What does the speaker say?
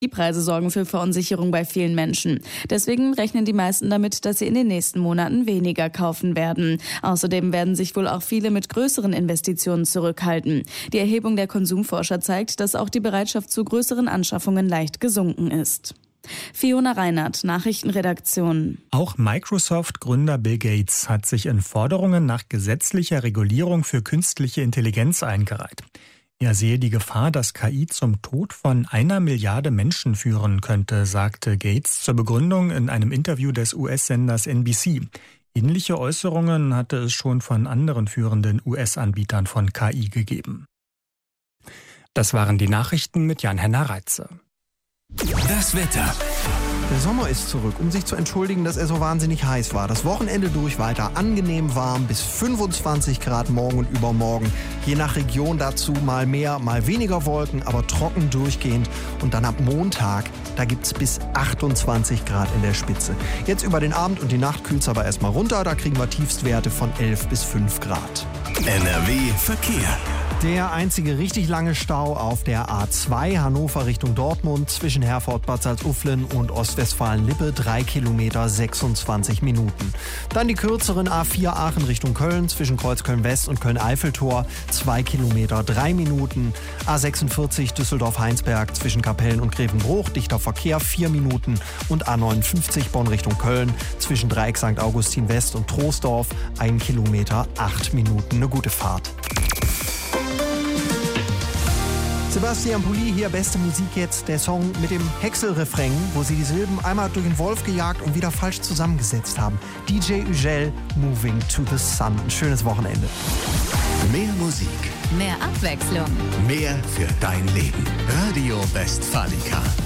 Die Preise sorgen für Verunsicherung bei vielen Menschen. Deswegen rechnen die meisten damit, dass sie in den nächsten Monaten weniger kaufen werden. Außerdem werden sich wohl auch viele mit größeren Investitionen zurückhalten. Die Erhebung der Konsumforscher zeigt, dass auch die Bereitschaft zu größeren Anschaffungen leicht gesunken ist. Fiona Reinhardt, Nachrichtenredaktion. Auch Microsoft-Gründer Bill Gates hat sich in Forderungen nach gesetzlicher Regulierung für künstliche Intelligenz eingereiht. Er sehe die Gefahr, dass KI zum Tod von 1 Milliarde Menschen führen könnte, sagte Gates zur Begründung in einem Interview des US-Senders NBC. Ähnliche Äußerungen hatte es schon von anderen führenden US-Anbietern von KI gegeben. Das waren die Nachrichten mit Jan-Henner Reitze. Das Wetter. Der Sommer ist zurück, um sich zu entschuldigen, dass er so wahnsinnig heiß war. Das Wochenende durch weiter angenehm warm, bis 25 Grad morgen und übermorgen. Je nach Region dazu mal mehr, mal weniger Wolken, aber trocken durchgehend. Und dann ab Montag, da gibt's bis 28 Grad in der Spitze. Jetzt über den Abend und die Nacht kühlt's aber erstmal runter. Da kriegen wir Tiefstwerte von 11 bis 5 Grad. NRW Verkehr. Der einzige richtig lange Stau auf der A2 Hannover Richtung Dortmund zwischen Herford, Bad Salzuflen und Ostwestfalen-Lippe 3 Kilometer 26 Minuten. Dann die kürzeren A4 Aachen Richtung Köln zwischen Kreuzköln-West und Köln-Eiffeltor 2 Kilometer 3 Minuten. A46 Düsseldorf-Heinsberg zwischen Kapellen und Grevenbruch dichter Verkehr 4 Minuten und A59 Bonn Richtung Köln zwischen Dreieck St. Augustin West und Troisdorf 1 Kilometer 8 Minuten. Eine gute Fahrt. Sebastian Pulli hier, beste Musik jetzt, der Song mit dem Häcksel-Refrain, wo sie die Silben einmal durch den Wolf gejagt und wieder falsch zusammengesetzt haben. DJ Ugel, Moving to the Sun. Ein schönes Wochenende. Mehr Musik. Mehr Abwechslung. Mehr für dein Leben. Radio Westfalica.